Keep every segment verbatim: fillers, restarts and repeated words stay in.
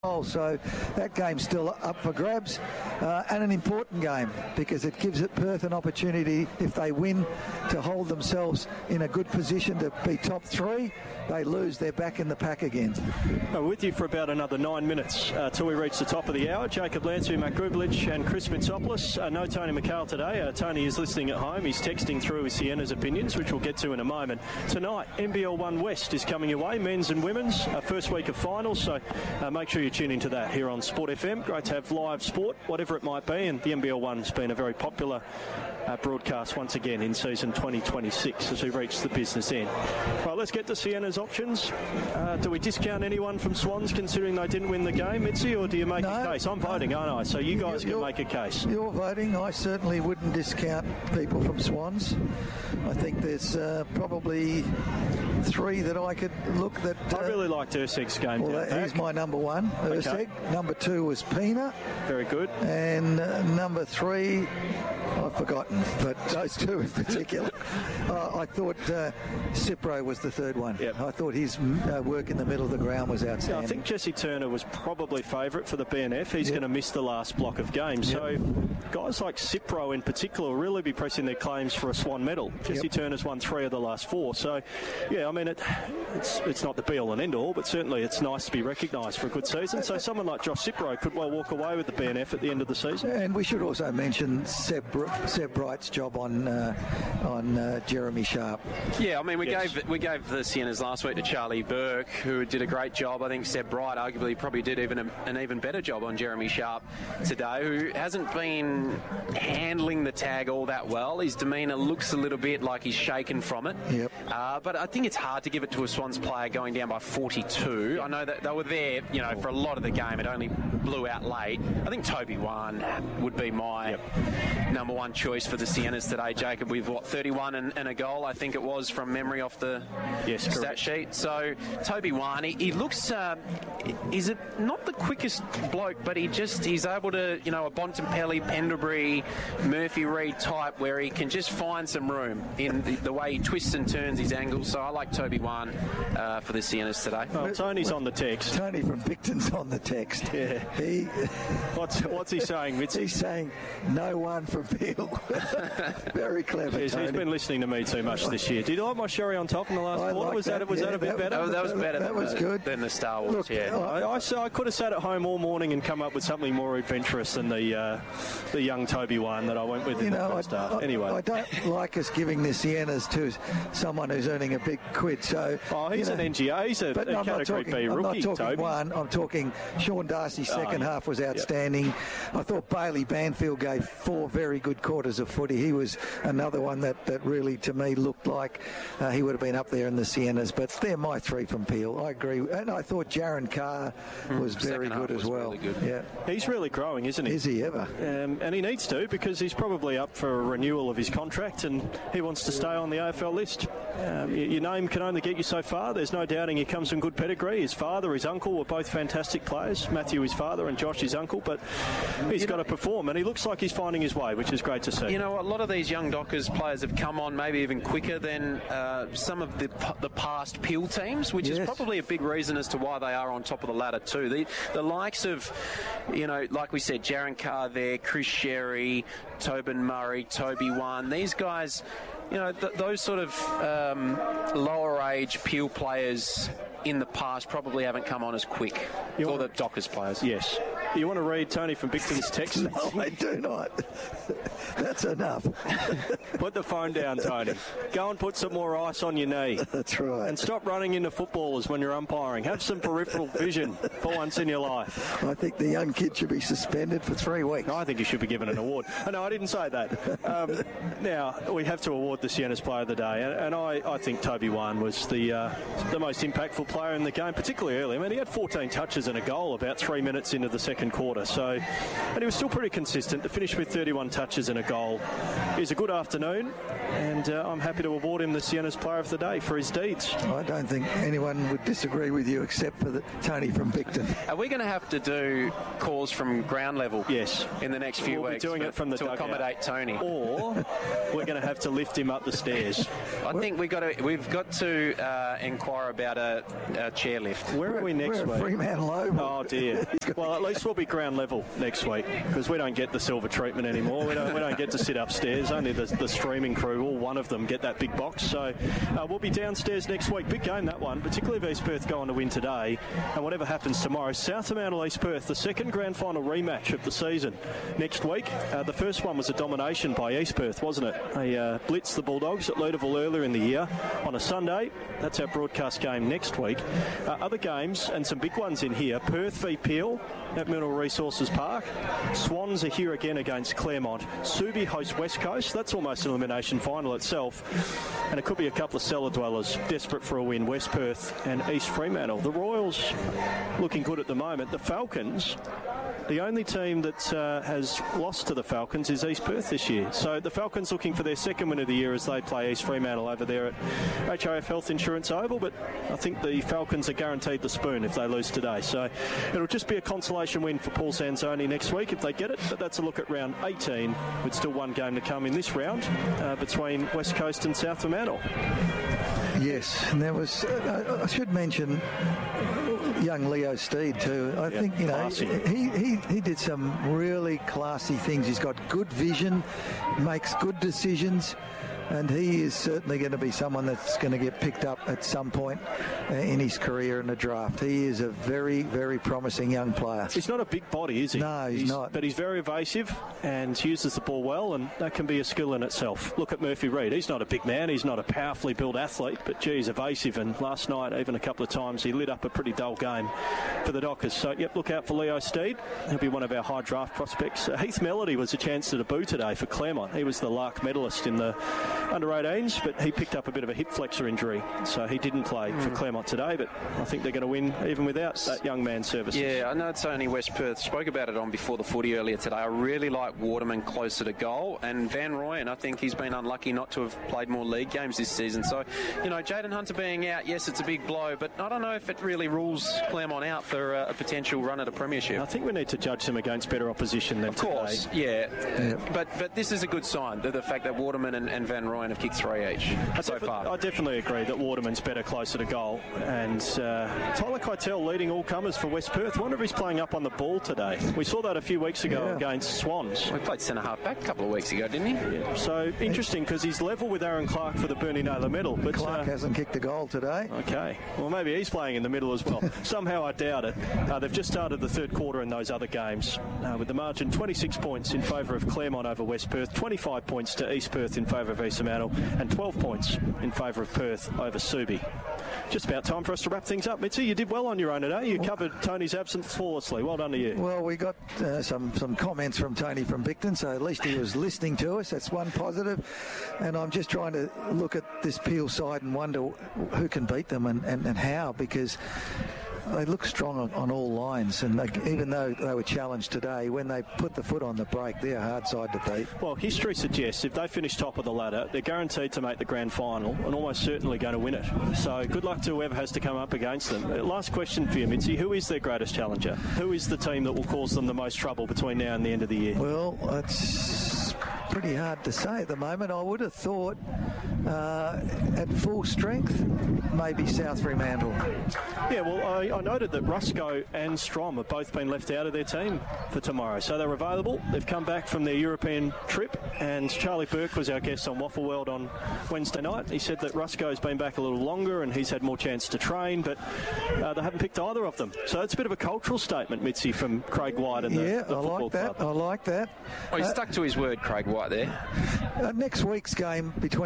So that game's still up for grabs, uh, and an important game because it gives it Perth an opportunity, if they win, to hold themselves in a good position to be top three. They lose, they're back in the pack again. We're with you for about another nine minutes uh, till we reach the top of the hour. Jacob Lansbury, Matt Grublich and Chris Mitsopoulos. Uh, no Tony McHale today. Uh, Tony is listening at home. He's texting through his Siena's opinions, which we'll get to in a moment. Tonight, N B L one West is coming your way, men's and women's, uh, first week of finals, so uh, make sure you tune into that here on Sport F M. Great to have live sport, whatever it might be, and the N B L one's been a very popular uh, broadcast once again in season twenty twenty-six as we reach the business end. Right, let's get to Siena's options. Uh, do we discount anyone from Swans considering they didn't win the game, Mitzi, or do you make no, a case? I'm voting, aren't I? So you guys can make a case. You're voting. I certainly wouldn't discount people from Swans. I think there's uh, probably three that I could look that... Uh, I really liked Urseg's game. Well, down he's my number one, Urseg. Okay. Number two was Pina. Very good. And uh, number three, I've forgotten, but those two in particular. uh, I thought uh, Cipro was the third one. Yep. I thought his uh, work in the middle of the ground was outstanding. Yeah, I think Jesse Turner was probably favourite for the B N F. He's yep. going to miss the last block of games. Yep. So guys like Cipro in particular will really be pressing their claims for a Swan medal. Jesse yep. Turner's won three of the last four. So, yeah, I mean, it, it's it's not the be-all and end-all, but certainly it's nice to be recognised for a good season. So someone like Josh Cipro could well walk away with the B N F at the end of the season. And we should also mention Seb, Seb Bright's job on uh, on uh, Jeremy Sharp. Yeah, I mean, we yes. gave we gave the Sienas last week to Charlie Burke, who did a great job. I think Seb Bright arguably probably did even a, an even better job on Jeremy Sharp today, who hasn't been handling the tag all that well. His demeanour looks a little bit like he's shaken from it. Yep. Uh, but I think it's hard to give it to a Swans player going down by forty-two. I know that they were there, you know, for a lot of the game. It only blew out late. I think Toby Wan would be my yep. number one choice for the Sienas today, Jacob, with what, thirty-one and, and a goal, I think it was, from memory off the yes, stat correct. sheet. So Toby Wan, he, he looks, uh, is it not the quickest bloke, but he just, he's able to, you know, a Bontempelli, Pendlebury, Murphy Reid type, where he can just find some room in the, the way he twists and turns his angles. So I like Toby Wan uh, for the Sienas today. Well, Tony's on the text. Tony from Picton's on the text. Yeah. He, what's what's he saying, Mitzi? He's saying no one from Peel. Very clever, yes, Tony. He's been listening to me too much this year. Did you like my sherry on top in the last I quarter? Was that, that was yeah, that a bit that, better? That, that was better. That, than was the, good. Than the Star Wars, Look, yeah. I, I, I could have sat at home all morning and come up with something more adventurous than the uh, the young Toby one that I went with in you the know, first I, half. I, anyway. I don't like us giving the Sienas to someone who's earning a big quid. So, oh, he's you know, an N G A. He's a, but a I'm category not talking, B I'm rookie, not talking Toby. one. I'm talking Sean Darcy's second oh, yeah. half was outstanding. Yep. I thought Bailey Banfield gave four very good quarters of footy. He was another one that, that really, to me, looked like uh, he would have been up there in the Sienas. But they're my three from Peel. I agree. And I thought Jaron Carr was mm, very good as well. Really good. Yeah, he's really growing, isn't he? Is he ever? Um, and he needs to, because he's probably up for a renewal of his contract and he wants to stay on the A F L list. Um, your, your name can only get you so far. There's no doubting he comes from good pedigree. His father, his uncle were both fantastic players. Matthew, his father, and Josh, his uncle. But he's you got know, to perform, and he looks like he's finding his way, which is great to see. You know, a lot of these young Dockers players have come on maybe even quicker than uh, some of the the past Peel teams, which yes. is probably a big reason as to why they are on top of the ladder too. The, the likes of, you know, like we said, Jaron Carr there, Chris Sherry, Tobin Murray, Toby Wan, these guys, you know, th- those sort of um, lower age Peel players in the past probably haven't come on as quick. You or the Dockers players. Yes. You want to read Tony from Bicton's text? No, I do not. That's enough. Put the phone down, Tony. Go and put some more ice on your knee. That's right. And stop running into footballers when you're umpiring. Have some peripheral vision for once in your life. I think the young kid should be suspended for three weeks. I think he should be given an award. Oh, no, I didn't say that. Um, now, we have to award the Sienas Player of the Day, and, and I, I think Toby Wan was the uh, the most impactful player in the game, particularly early. I mean, he had fourteen touches and a goal about three minutes into the second second quarter. So, and he was still pretty consistent to finish with thirty-one touches and a goal. It was a good afternoon, and uh, I'm happy to award him the Siena's Player of the Day for his deeds. I don't think anyone would disagree with you except for the, Tony from Picton. Are we going to have to do calls from ground level? Yes. In the next few we'll weeks? Be doing it from the to dugout. accommodate Tony. Or we're going to have to lift him up the stairs. I think we got to, we've got to uh, inquire about a, a chairlift. Where are we next we're week? Fremantle. Oh dear. Well, at least we'll be ground level next week because we don't get the silver treatment anymore. We don't, we don't get to sit upstairs. Only the, the streaming crew, all one of them, get that big box. So uh, we'll be downstairs next week. Big game, that one, particularly if East Perth go on to win today. And whatever happens tomorrow, South Fremantle East Perth, the second grand final rematch of the season next week. Uh, the first one was a domination by East Perth, wasn't it? They uh, blitzed the Bulldogs at Leederville earlier in the year on a Sunday. That's our broadcast game next week. Uh, other games and some big ones in here. Perth v Peel at Mineral Resources Park. Swans are here again against Claremont. Subi hosts West Coast. That's almost an elimination final itself. And it could be a couple of cellar dwellers desperate for a win. West Perth and East Fremantle. The Royals looking good at the moment. The Falcons, the only team that uh, has lost to the Falcons is East Perth this year. So the Falcons looking for their second win of the year as they play East Fremantle over there at H I F Health Insurance Oval. But I think the Falcons are guaranteed the spoon if they lose today. So it'll just be a consolation win for Paul Sanzoni next week if they get it. But that's a look at round eighteen with still one game to come in this round uh, between West Coast and South Fremantle. Yes, and there was, uh, I should mention young Leo Steed too. I yeah, think, you know, classy. he, he, he did some really classy things. He's got good vision, makes good decisions, and he is certainly going to be someone that's going to get picked up at some point uh, in his career in the draft. He is a very, very promising young player. He's not a big body, is he? No, he's, he's not. But he's very evasive and uses the ball well, and that can be a skill in itself. Look at Murphy Reid. He's not a big man. He's not a powerfully built athlete, but, gee, he's evasive. And last night, even a couple of times, he lit up a pretty dull game for the Dockers. So, yep, look out for Leo Steed. He'll be one of our high draft prospects. Uh, Heath Melody was a chance to debut today for Claremont. He was the Lark medalist in the under eighteens, but he picked up a bit of a hip flexor injury, so he didn't play mm. for Claremont today, but I think they're going to win even without that young man's services. Yeah, I know it's only West Perth. Spoke about it on Before the Footy earlier today. I really like Waterman closer to goal, and Van Rooyen, I think he's been unlucky not to have played more league games this season. So, you know, Jaden Hunter being out, yes, it's a big blow, but I don't know if it really rules Claremont out for uh, a potential run at a premiership. I think we need to judge them against better opposition than Of course, today. yeah. yeah. But but this is a good sign, the, the fact that Waterman and, and Van Rooyen have kicked three each I so defi- far. I definitely agree that Waterman's better closer to goal. And uh, Tyler Keitel leading all comers for West Perth. I wonder if he's playing up on the ball today. We saw that a few weeks ago yeah. against Swans. We played centre half back a couple of weeks ago, didn't he? Yeah. So interesting because he's level with Aaron Clark for the Bernie Naylor medal. But Clark uh, hasn't kicked a goal today. Okay. Well, maybe he's playing in the middle as well. Somehow I doubt it. Uh, they've just started the third quarter in those other games uh, with the margin twenty-six points in favour of Claremont over West Perth, twenty-five points to East Perth in favour of East Fremantle, and twelve points in favour of Perth over Subi. Just about time for us to wrap things up. Mitzi, you did well on your own today. You covered Tony's absence flawlessly. Well done to you. Well, we got uh, some, some comments from Tony from Bicton, so at least he was listening to us. That's one positive. And I'm just trying to look at this Peel side and wonder who can beat them and, and, and how, because they look strong on, on all lines, and they, even though they were challenged today, when they put the foot on the brake, they're a hard side to beat. Well, history suggests if they finish top of the ladder, they're guaranteed to make the grand final and almost certainly going to win it. So good luck to whoever has to come up against them. Last question for you, Mitzi. Who is their greatest challenger? Who is the team that will cause them the most trouble between now and the end of the year? Well, it's pretty hard to say at the moment. I would have thought uh, at full strength, maybe South Fremantle. Yeah, well, I, I noted that Rusco and Strom have both been left out of their team for tomorrow. So they're available. They've come back from their European trip, and Charlie Burke was our guest on Waffle World on Wednesday night. He said that Rusco's been back a little longer and he's had more chance to train, but uh, they haven't picked either of them. So it's a bit of a cultural statement, Mitzi, from Craig White and the, yeah, the I football like that. club. I like that. Oh, he Uh, stuck to his word, Craig White, there. Uh, next week's game between Perth and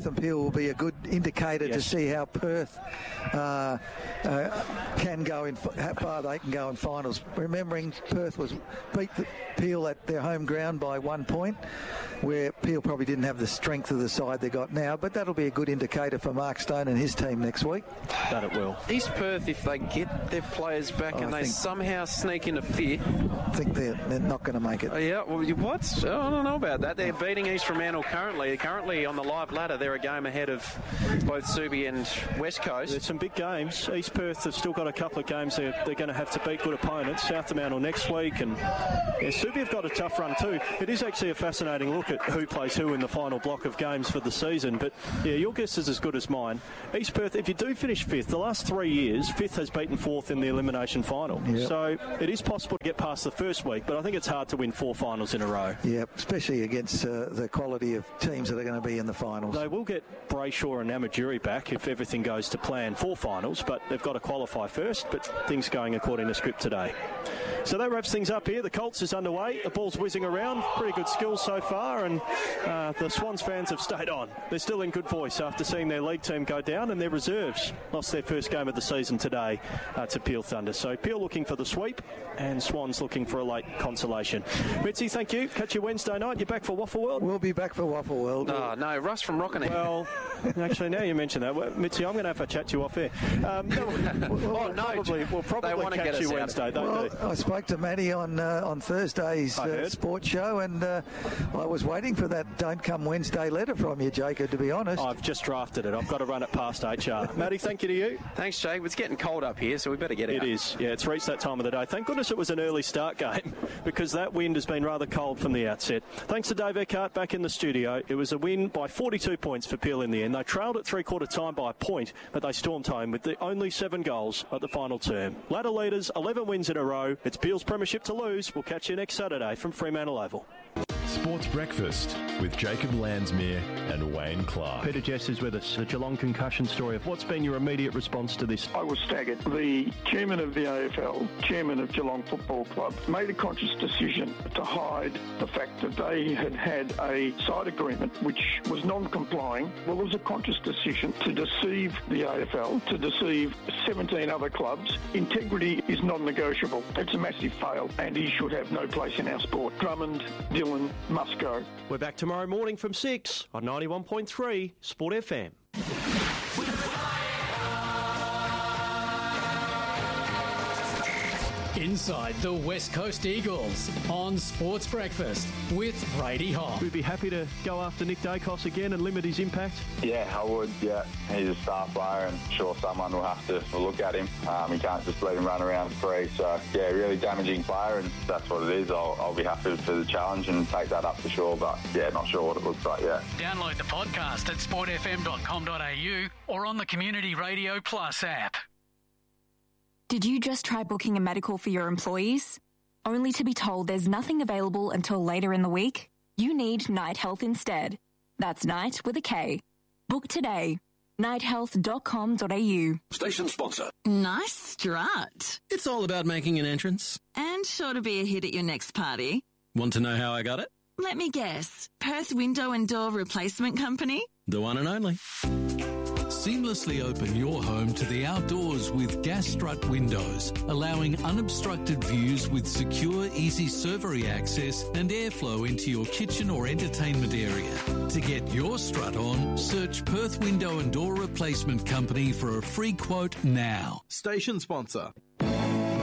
and Peel will be a good indicator yes. to see how Perth uh, uh, can go in, how far they can go in finals. Remembering Perth was beat the Peel at their home ground by one point, where Peel probably didn't have the strength of the side they got now, but that'll be a good indicator for Mark Stone and his team next week. That it will. East Perth, if they get their players back oh, and I they somehow sneak into fifth, I think they're, they're not going to make it. Oh, yeah, well, what? Oh, I don't know about that. They're beating East Fremantle currently. Currently on the live ladder, they're a game ahead of both Subi and West Coast. There's some big games. East Perth have still got a couple of games they're, they're going to have to beat good opponents. South Fremantle next week, and yeah, Subi have got a tough run too. It is actually a fascinating look at who plays who in the final block of games for the season, but yeah, your guess is as good as mine. East Perth, if you do finish fifth, the last three years, fifth has beaten fourth in the elimination final. Yep. So it is possible to get past the first week, but I think it's hard to win four finals in a row. Yeah, especially against uh, the quality of teams that are going to be in the finals. They will get Brayshaw and Amajuri back if everything goes to plan for finals, but they've got to qualify first, but things going according to script today. So that wraps things up here. The Colts is underway. The ball's whizzing around. Pretty good skills so far, and uh, the Swans fans have stayed on. They're still in good voice after seeing their league team go down, and their reserves lost their first game of the season today uh, to Peel Thunder. So Peel looking for the sweep, and Swans looking for a late consolation. Mitzi, thank you. Catch you Wednesday night. You're back for Waffle World? We'll be back for Waffle World. Oh, no, Russ from Rockingham. Well, actually, now you mention that, well, Mitzi, I'm going to have a chat to you off air. Um, no, we'll, oh, no. Probably, we'll probably catch you Wednesday, don't well, they? I spoke to Matty on uh, on Thursday's uh, sports show, and uh, I was waiting for that Don't Come Wednesday letter from you, Jacob, to be honest. I've just drafted it. I've got to run it past H R. Matty, thank you to you. Thanks, Jake. It's getting cold up here, so we better get out. It is. Yeah, it's reached that time of the day. Thank goodness it was an early start game, because that wind has been rather cold from the outset. Thanks to Dave Eckhart back in the studio. It was a win by forty-two points for Peel in the end. They trailed at three-quarter time by a point, but they stormed home with the only seven goals at the final term. Ladder leaders, eleven wins in a row. It's Peel's premiership to lose. We'll catch you next Saturday from Fremantle Oval. Sports Breakfast with Jacob Landsmere and Wayne Clark. Peter Jess is with us. The Geelong concussion story. Of what's been your immediate response to this? I was staggered. The chairman of the A F L, chairman of Geelong Football Club, made a conscious decision to hide the fact that they had had a side agreement which was non-complying. Well, it was a conscious decision to deceive the A F L, to deceive seventeen other clubs. Integrity is non-negotiable. It's a massive fail, and he should have no place in our sport. Drummond, Dillon, must go. We're back tomorrow morning from six on ninety-one point three Sport F M. Inside the West Coast Eagles on Sports Breakfast with Brady Hoff. We'd be happy to go after Nick Dacos again and limit his impact. Yeah, I would, yeah. He's a star player, and sure someone will have to look at him. Um, you can't just let him run around free. So, yeah, really damaging player, and that's what it is. I'll, I'll be happy for the challenge and take that up for sure, but, yeah, not sure what it looks like yet. Download the podcast at sport f m dot com dot a u or on the Community Radio Plus app. Did you just try booking a medical for your employees? Only to be told there's nothing available until later in the week? You need Night Health instead. That's Night with a K. Book today. night health dot com dot a u. Station sponsor. Nice strut. It's all about making an entrance. And sure to be a hit at your next party. Want to know how I got it? Let me guess. Perth Window and Door Replacement Company? The one and only. Seamlessly open your home to the outdoors with Gas Strut windows, allowing unobstructed views with secure, easy servery access and airflow into your kitchen or entertainment area. To get your strut on, search Perth Window and Door Replacement Company for a free quote now. Station sponsor.